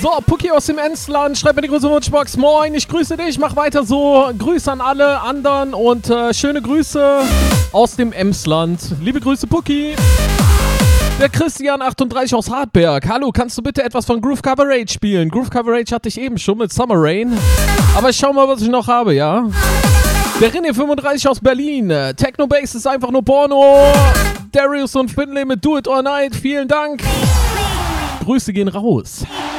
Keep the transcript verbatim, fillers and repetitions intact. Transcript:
So, Puki aus dem Emsland, schreib mir die große Wunschbox. Moin, ich grüße dich, mach weiter so. Grüße an alle anderen und äh, schöne Grüße aus dem Emsland. Liebe Grüße, Puki. Der Christian achtunddreißig aus Hartberg. Hallo, kannst du bitte etwas von Groove Coverage spielen? Groove Coverage hatte ich eben schon mit Summer Rain. Aber ich schau mal, was ich noch habe, ja? Der René fünfunddreißig aus Berlin. Techno Bass ist einfach nur Porno. Darius und Finlay mit Do It or Night. Vielen Dank. Grüße gehen raus.